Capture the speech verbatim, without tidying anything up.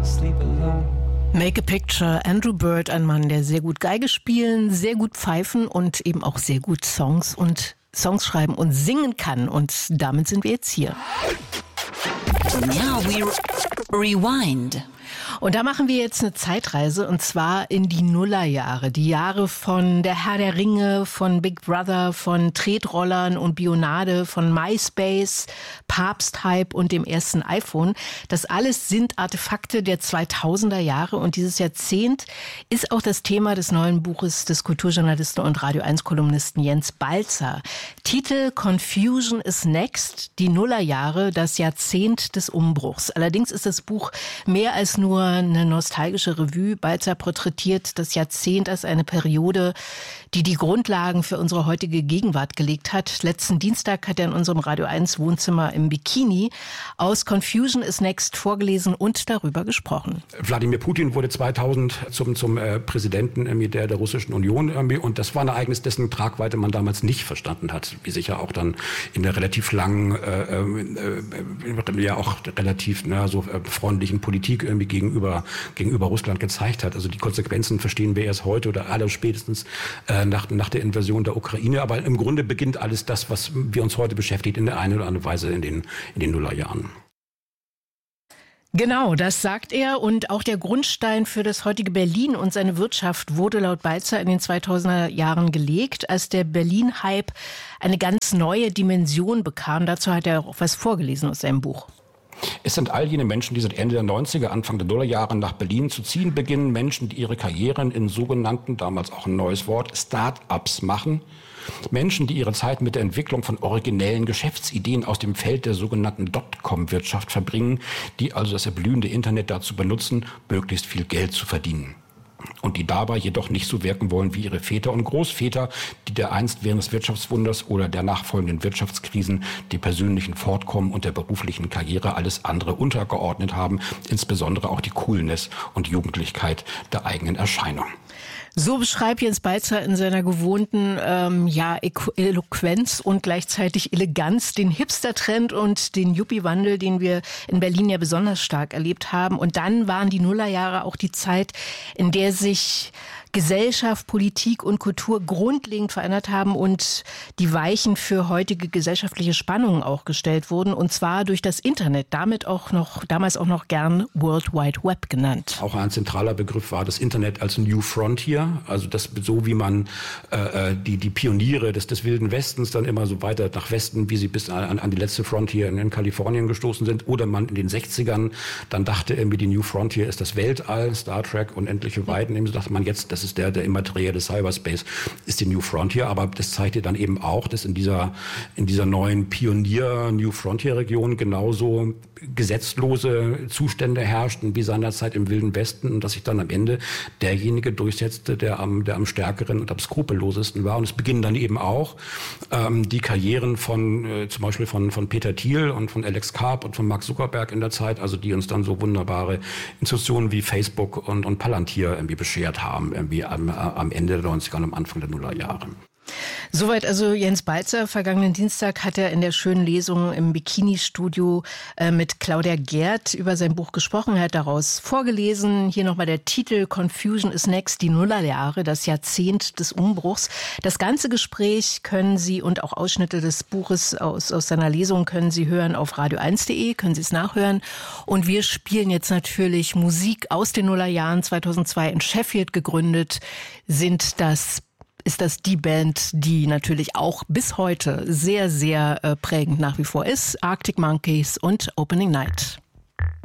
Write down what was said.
sleep alone. Make a Picture, Andrew Bird, ein Mann, der sehr gut Geige spielen, sehr gut pfeifen und eben auch sehr gut Songs und Songs schreiben und singen kann. Und damit sind wir jetzt hier. Now we rewind. Und da machen wir jetzt eine Zeitreise, und zwar in die Nullerjahre. Die Jahre von der Herr der Ringe, von Big Brother, von Tretrollern und Bionade, von MySpace, Papsthype und dem ersten iPhone. Das alles sind Artefakte der zweitausender Jahre, und dieses Jahrzehnt ist auch das Thema des neuen Buches des Kulturjournalisten und Radio eins Kolumnisten Jens Balzer. Titel Confusion is Next, die Nullerjahre, das Jahrzehnt des Umbruchs. Allerdings ist das Buch mehr als nur eine nostalgische Revue. Balzer porträtiert das Jahrzehnt als eine Periode, die die Grundlagen für unsere heutige Gegenwart gelegt hat. Letzten Dienstag hat er in unserem Radio eins Wohnzimmer im Bikini aus Confusion is Next vorgelesen und darüber gesprochen. Wladimir Putin wurde zweitausend zum, zum äh, Präsidenten äh, der, der Russischen Union äh, und das war ein Ereignis, dessen Tragweite man damals nicht verstanden hat, wie sich ja auch dann in der relativ langen, äh, äh, ja auch relativ na, so äh, freundlichen Politik irgendwie gegenüber, gegenüber Russland gezeigt hat. Also die Konsequenzen verstehen wir erst heute oder aller spätestens äh, nach, nach der Invasion der Ukraine. Aber im Grunde beginnt alles das, was wir uns heute beschäftigt, in der einen oder anderen Weise in den, in den Nullerjahren. Genau, das sagt er, und auch der Grundstein für das heutige Berlin und seine Wirtschaft wurde laut Balzer in den zweitausender Jahren gelegt, als der Berlin-Hype eine ganz neue Dimension bekam. Dazu hat er auch was vorgelesen aus seinem Buch. Es sind all jene Menschen, die seit Ende der neunziger, Anfang der Nullerjahre nach Berlin zu ziehen beginnen. Menschen, die ihre Karrieren in sogenannten, damals auch ein neues Wort, Start-ups machen. Menschen, die ihre Zeit mit der Entwicklung von originellen Geschäftsideen aus dem Feld der sogenannten Dotcom-Wirtschaft verbringen, die also das erblühende Internet dazu benutzen, möglichst viel Geld zu verdienen. Und die dabei jedoch nicht so wirken wollen wie ihre Väter und Großväter, die dereinst während des Wirtschaftswunders oder der nachfolgenden Wirtschaftskrisen dem persönlichen Fortkommen und der beruflichen Karriere alles andere untergeordnet haben, insbesondere auch die Coolness und Jugendlichkeit der eigenen Erscheinung. So beschreibt Jens Balzer in seiner gewohnten ähm, ja, Eloquenz und gleichzeitig Eleganz den Hipster-Trend und den Yuppie-Wandel, den wir in Berlin ja besonders stark erlebt haben. Und dann waren die Nullerjahre auch die Zeit, in der sich Gesellschaft, Politik und Kultur grundlegend verändert haben und die Weichen für heutige gesellschaftliche Spannungen auch gestellt wurden, und zwar durch das Internet, damit auch noch, damals auch noch gern World Wide Web genannt. Auch ein zentraler Begriff war das Internet als New Frontier, also das so wie man äh, die die Pioniere des des Wilden Westens dann immer so weiter nach Westen, wie sie bis an, an die letzte Frontier in, in Kalifornien gestoßen sind, oder man in den sechzigern dann dachte irgendwie, die New Frontier ist das Weltall, Star Trek, unendliche Weiten, eben so dachte man jetzt, das ist der, der immaterielle Cyberspace, ist die New Frontier, aber das zeigte dann eben auch, dass in dieser, in dieser neuen Pionier-New Frontier-Region genauso gesetzlose Zustände herrschten wie seinerzeit im Wilden Westen, und dass sich dann am Ende derjenige durchsetzte, der am, der am stärkeren und am skrupellosesten war. Und es beginnen dann eben auch ähm, die Karrieren von, äh, zum Beispiel von, von Peter Thiel und von Alex Karp und von Mark Zuckerberg in der Zeit, also die uns dann so wunderbare Institutionen wie Facebook und, und Palantir irgendwie beschert haben, irgendwie am, am Ende der neunziger und am Anfang der Nullerjahre. Soweit also Jens Balzer. Vergangenen Dienstag hat er in der schönen Lesung im Bikini-Studio äh, mit Claudia Gerd über sein Buch gesprochen. Er hat daraus vorgelesen. Hier nochmal der Titel Confusion is Next, die Nullerjahre, das Jahrzehnt des Umbruchs. Das ganze Gespräch können Sie und auch Ausschnitte des Buches aus, aus seiner Lesung können Sie hören auf radio eins punkt de, können Sie es nachhören. Und wir spielen jetzt natürlich Musik aus den Nullerjahren. zweitausendzwei in Sheffield gegründet sind das ist das die Band, die natürlich auch bis heute sehr, sehr äh, prägend nach wie vor ist. Arctic Monkeys und Opening Night.